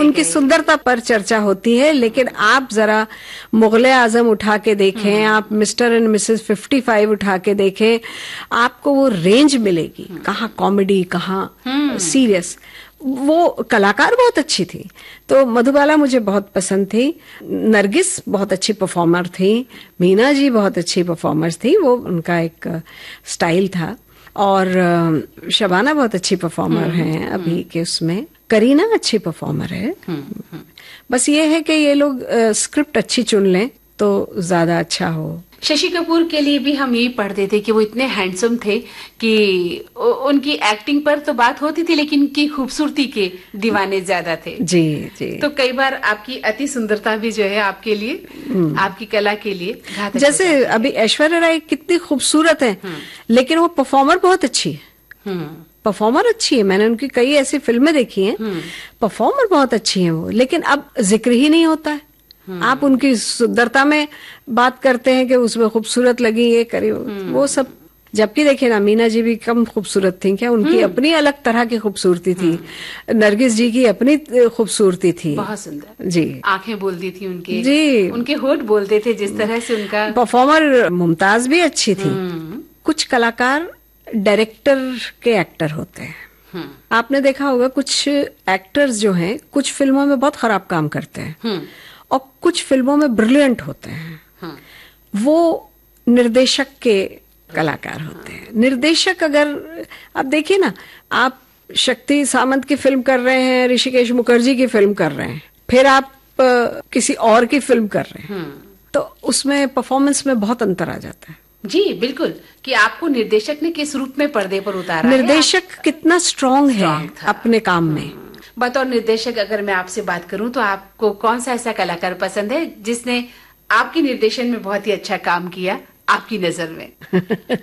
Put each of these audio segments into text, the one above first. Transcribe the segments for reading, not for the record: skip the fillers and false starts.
उनकी सुंदरता पर चर्चा होती है, लेकिन आप जरा मुगले आजम उठा के देखें, आप मिस्टर एंड मिसेस 55 उठा के देखें, आपको वो रेंज मिलेगी, कहाँ कॉमेडी कहाँ सीरियस। वो कलाकार बहुत अच्छी थी, तो मधुबाला मुझे बहुत पसंद थी। नरगिस बहुत अच्छी परफॉर्मर थी, मीना जी बहुत अच्छी परफॉर्मर थी, वो उनका एक स्टाइल था। और शबाना बहुत अच्छी परफॉर्मर हैं अभी के उसमें, करीना अच्छी परफॉर्मर है। बस ये है कि ये लोग स्क्रिप्ट अच्छी चुन लें तो ज्यादा अच्छा हो। शशि कपूर के लिए भी हम यही पढ़ते थे कि वो इतने हैंडसम थे कि उनकी एक्टिंग पर तो बात होती थी, लेकिन उनकी खूबसूरती के दीवाने ज्यादा थे। जी जी। तो कई बार आपकी अति सुंदरता भी जो है आपके लिए, आपकी कला के लिए घातक। जैसे अभी ऐश्वर्या राय कितनी खूबसूरत है, लेकिन वो परफॉर्मर बहुत अच्छी है। परफॉर्मर अच्छी है, मैंने उनकी कई ऐसी फिल्में देखी हैं, परफॉर्मर बहुत अच्छी है वो, लेकिन अब जिक्र ही नहीं होता है। आप उनकी सुंदरता में बात करते हैं कि उसमें खूबसूरत लगी, ये करी, वो सब। जबकि देखिए ना, मीना जी भी कम खूबसूरत थी क्या? उनकी अपनी अलग तरह की खूबसूरती थी। नरगिस जी की अपनी खूबसूरती थी, बहुत सुंदर जी। आंखें बोलती थी उनके, जी, उनके होठ बोलते थे, जिस तरह से उनका परफॉर्मर। मुमताज भी अच्छी थी। कुछ कलाकार डायरेक्टर के एक्टर होते हैं। आपने देखा होगा कुछ एक्टर्स जो हैं कुछ फिल्मों में बहुत खराब काम करते हैं और कुछ फिल्मों में ब्रिलियंट होते हैं। वो निर्देशक के कलाकार होते हैं। निर्देशक, अगर आप देखिए ना, आप शक्ति सामंत की फिल्म कर रहे हैं, ऋषिकेश मुखर्जी की फिल्म कर रहे हैं, फिर आप किसी और की फिल्म कर रहे हैं, तो उसमें परफॉर्मेंस में बहुत अंतर आ जाता है। जी बिल्कुल, कि आपको निर्देशक ने किस रूप में पर्दे पर उतारा निर्देशक है, कितना स्ट्रांग है अपने काम में। बतौर निर्देशक अगर मैं आपसे बात करूं तो आपको कौन सा ऐसा कलाकार पसंद है जिसने आपके निर्देशन में बहुत ही अच्छा काम किया आपकी नजर में?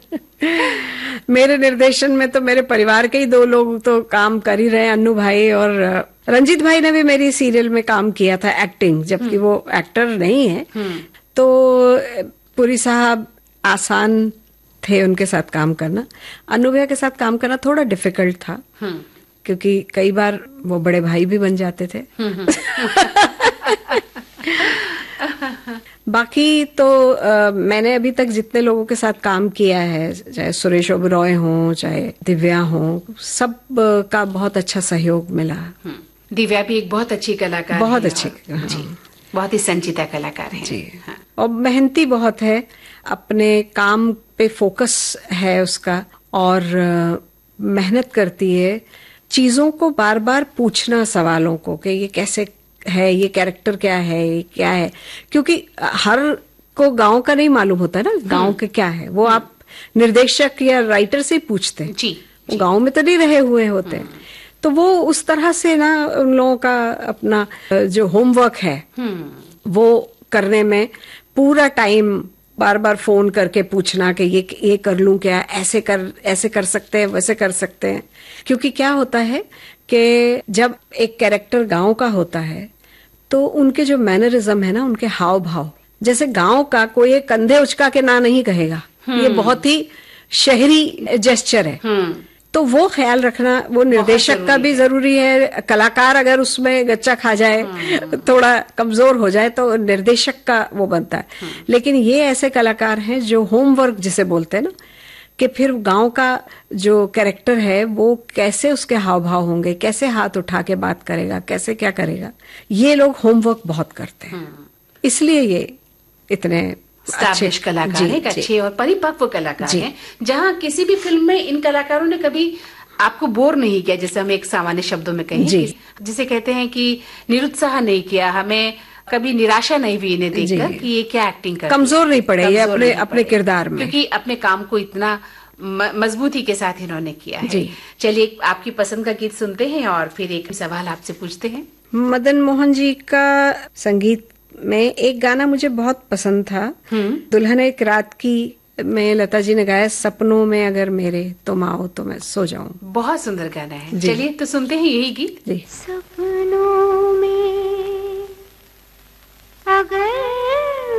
मेरे निर्देशन में तो मेरे परिवार के ही 2 लोग तो काम कर ही रहे हैं, अन्नू भाई और रंजीत भाई ने भी मेरी सीरियल में काम किया था एक्टिंग, जबकि वो एक्टर नहीं है। तो पुरी साहब आसान थे उनके साथ काम करना। अन्नू भैया के साथ काम करना थोड़ा डिफिकल्ट था, क्योंकि कई बार वो बड़े भाई भी बन जाते थे। बाकी तो मैंने अभी तक जितने लोगों के साथ काम किया है, चाहे सुरेश ओबरॉय हो, चाहे दिव्या हो, सब का बहुत अच्छा सहयोग मिला। दिव्या भी एक बहुत अच्छी कलाकार, बहुत अच्छी, जी, बहुत ही संचिता कलाकार है जी। और मेहनती बहुत है, अपने काम पे फोकस है उसका, और मेहनत करती है। चीजों को बार बार पूछना, सवालों को, कि ये कैसे है, ये कैरेक्टर क्या है, ये क्या है, क्योंकि हर को गांव का नहीं मालूम होता ना, गांव के क्या है, वो आप निर्देशक या राइटर से पूछते हैं। जी, वो गांव में तो नहीं रहे हुए होते, तो वो उस तरह से ना उन लोगों का अपना जो होमवर्क है वो करने में पूरा टाइम बार बार फोन करके पूछना कि ये कर लूं क्या, ऐसे कर सकते हैं, वैसे कर सकते हैं। क्योंकि क्या होता है कि जब एक कैरेक्टर गांव का होता है तो उनके जो मैनरिज्म है ना, उनके हाव भाव, जैसे गांव का कोई कंधे उचका के ना नहीं कहेगा, ये बहुत ही शहरी जेस्चर है। तो वो ख्याल रखना वो निर्देशक का भी जरूरी है। कलाकार अगर उसमें गच्चा खा जाए, थोड़ा कमजोर हो जाए, तो निर्देशक का वो बनता है। लेकिन ये ऐसे कलाकार हैं जो होमवर्क जिसे बोलते हैं ना, कि फिर गांव का जो कैरेक्टर है वो कैसे उसके हाव भाव होंगे, कैसे हाथ उठा के बात करेगा, कैसे क्या करेगा, ये लोग होमवर्क बहुत करते हैं। इसलिए ये इतने अच्छे कलाकार हैं, अच्छे और परिपक्व कलाकार हैं, जहां किसी भी फिल्म में इन कलाकारों ने कभी आपको बोर नहीं किया, जैसे हम एक सामान्य शब्दों में कहें, जिसे कहते हैं कि निरुत्साह नहीं किया, हमें कभी निराशा नहीं हुई इन्हें देखकर कि ये क्या एक्टिंग कर, कमजोर नहीं पड़े ये अपने किरदार में, क्योंकि अपने काम को इतना मजबूती के साथ इन्होंने किया है। चलिए आपकी पसंद का गीत सुनते हैं और फिर एक सवाल आपसे पूछते हैं। मदन मोहन जी का संगीत में एक गाना मुझे बहुत पसंद था, दुल्हन एक रात की में लता जी ने गाया, सपनों में अगर मेरे तुम आओ तो मैं सो जाऊं। बहुत सुंदर गाना है, चलिए तो सुनते हैं यही गीत। सपनों में अगर